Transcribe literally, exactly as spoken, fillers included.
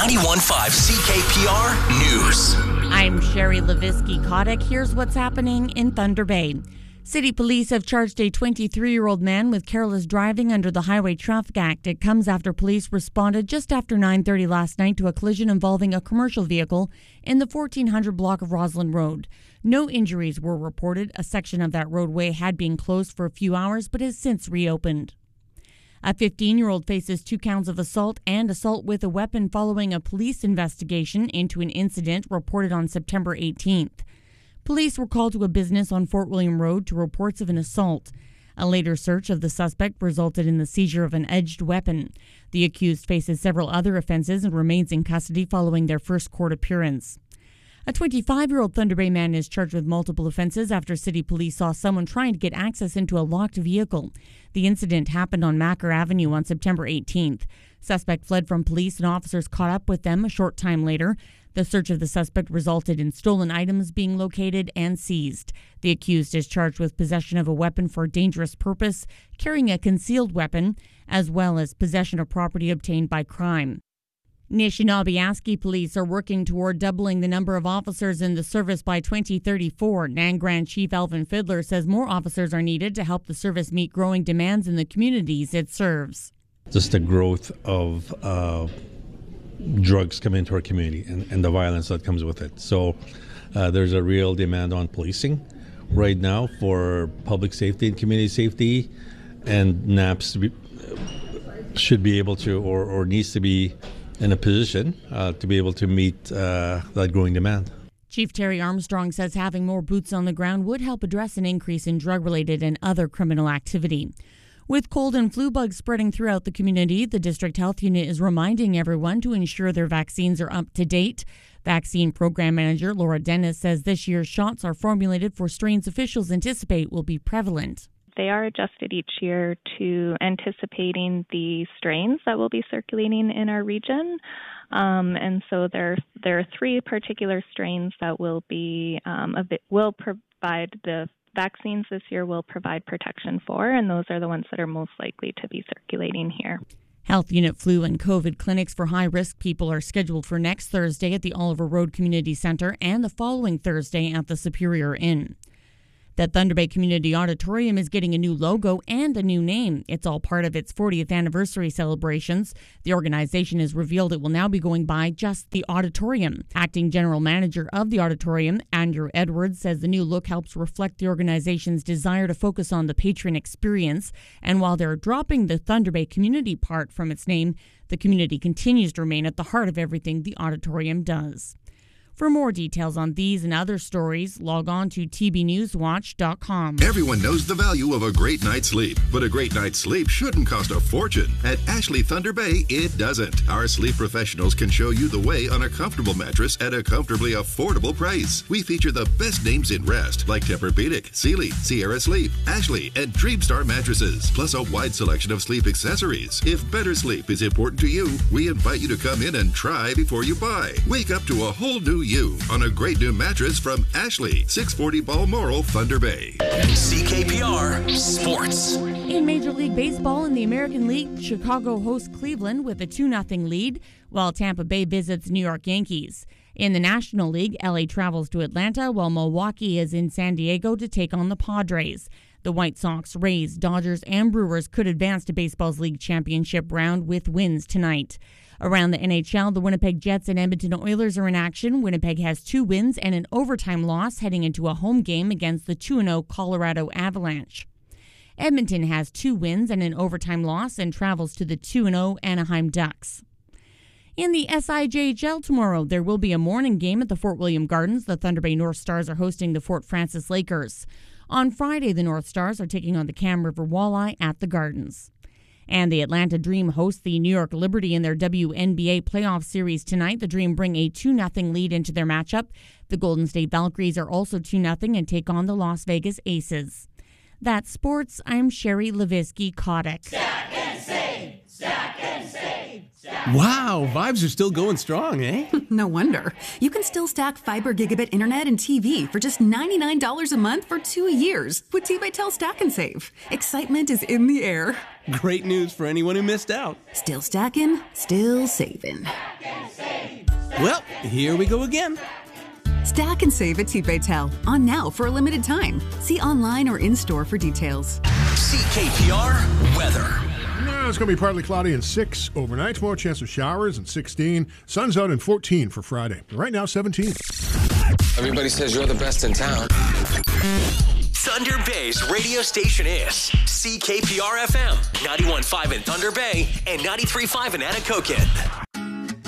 ninety-one point five C K P R News. I'm Sherry Levinsky-Kotick. Here's what's happening in Thunder Bay. City police have charged a twenty-three-year-old man with careless driving under the Highway Traffic Act. It comes after police responded just after nine thirty last night to a collision involving a commercial vehicle in the fourteen hundred block of Roslyn Road. No injuries were reported. A section of that roadway had been closed for a few hours but has since reopened. A fifteen-year-old faces two counts of assault and assault with a weapon following a police investigation into an incident reported on September eighteenth. Police were called to a business on Fort William Road to reports of an assault. A later search of the suspect resulted in the seizure of an edged weapon. The accused faces several other offenses and remains in custody following their first court appearance. A twenty-five-year-old Thunder Bay man is charged with multiple offenses after city police saw someone trying to get access into a locked vehicle. The incident happened on Macker Avenue on September eighteenth. Suspect fled from police and officers caught up with them a short time later. The search of the suspect resulted in stolen items being located and seized. The accused is charged with possession of a weapon for a dangerous purpose, carrying a concealed weapon, as well as possession of property obtained by crime. Nishnawbe police are working toward doubling the number of officers in the service by twenty thirty-four. Nangrand Chief Alvin Fiddler says more officers are needed to help the service meet growing demands in the communities it serves. Just the growth of uh, drugs coming into our community and, and the violence that comes with it. So uh, there's a real demand on policing right now for public safety and community safety, and N A P S should be able to or, or needs to be in a position uh, to be able to meet uh, that growing demand. Chief Terry Armstrong says having more boots on the ground would help address an increase in drug-related and other criminal activity. With cold and flu bugs spreading throughout the community, the district health unit is reminding everyone to ensure their vaccines are up to date. Vaccine program manager Laura Dennis says this year's shots are formulated for strains officials anticipate will be prevalent. They are adjusted each year to anticipating the strains that will be circulating in our region. Um, and so there, there are three particular strains that will be um, a bit, will provide the vaccines this year will provide protection for, and those are the ones that are most likely to be circulating here. Health unit flu and COVID clinics for high-risk people are scheduled for next Thursday at the Oliver Road Community Center and the following Thursday at the Superior Inn. The Thunder Bay Community Auditorium is getting a new logo and a new name. It's all part of its fortieth anniversary celebrations. The organization has revealed it will now be going by just the Auditorium. Acting General Manager of the Auditorium, Andrew Edwards, says the new look helps reflect the organization's desire to focus on the patron experience. And while they're dropping the Thunder Bay Community part from its name, the community continues to remain at the heart of everything the Auditorium does. For more details on these and other stories, log on to T B news watch dot com. Everyone knows the value of a great night's sleep, but a great night's sleep shouldn't cost a fortune. At Ashley Thunder Bay, it doesn't. Our sleep professionals can show you the way on a comfortable mattress at a comfortably affordable price. We feature the best names in rest, like Tempur-Pedic, Sealy, Sierra Sleep, Ashley, and Dreamstar mattresses, plus a wide selection of sleep accessories. If better sleep is important to you, we invite you to come in and try before you buy. Wake up to a whole new you on a great new mattress from Ashley, six forty Balmoral, Thunder Bay. C K P R Sports. In Major League Baseball in the American League, Chicago hosts Cleveland with a two nothing lead, while Tampa Bay visits New York Yankees. In the National League, L A travels to Atlanta, while Milwaukee is in San Diego to take on the Padres. The White Sox, Rays, Dodgers, and Brewers could advance to baseball's league championship round with wins tonight. Around the N H L, the Winnipeg Jets and Edmonton Oilers are in action. Winnipeg has two wins and an overtime loss heading into a home game against the two and oh Colorado Avalanche. Edmonton has two wins and an overtime loss and travels to the two and oh Anaheim Ducks. In the S I J H L tomorrow, there will be a morning game at the Fort William Gardens. The Thunder Bay North Stars are hosting the Fort Frances Lakers. On Friday, the North Stars are taking on the Cam River Walleye at the Gardens. And the Atlanta Dream hosts the New York Liberty in their W N B A playoff series tonight. The Dream bring a two nothing lead into their matchup. The Golden State Valkyries are also two nothing and take on the Las Vegas Aces. That's sports. I'm Sherry Levinsky-Kotick. Stack and save! Stack and save! Stack. Wow, vibes are still going strong, eh? No wonder. You can still stack fiber gigabit internet and T V for just ninety-nine dollars a month for two years with T-Bytel Stack and Save. Excitement is in the air. Great news for anyone who missed out. Still stacking, still saving. Stack and save. Well, here we go again. Stack and save at T-Baytel. On now for a limited time. See online or in-store for details. C K P R weather. No, it's going to be partly cloudy and six overnight. More chance of showers and sixteen. Sun's out and fourteen for Friday. Right now, seventeen. Everybody says you're the best in town. Thunder Bay's radio station is C K P R F M, ninety-one point five in Thunder Bay and ninety-three point five in Anacokin.